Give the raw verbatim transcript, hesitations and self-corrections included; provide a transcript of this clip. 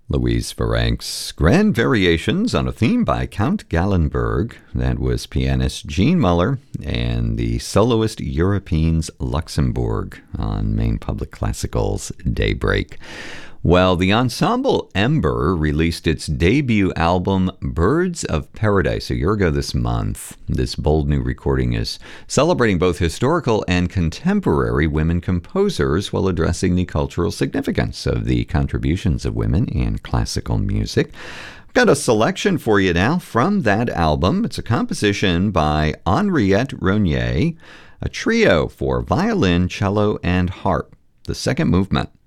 Louise Ferencz, Grand Variations on a Theme by Count Gallenberg. That was pianist Gene Muller and the soloist Européens Luxembourg on Maine Public Classical's Daybreak. Well, the ensemble Ember released its debut album, Birds of Paradise, a year ago this month. This bold new recording is celebrating both historical and contemporary women composers while addressing the cultural significance of the contributions of women in classical music. I've got a selection for you now from that album. It's a composition by Henriette Ronier, a trio for violin, cello, and harp. The second movement.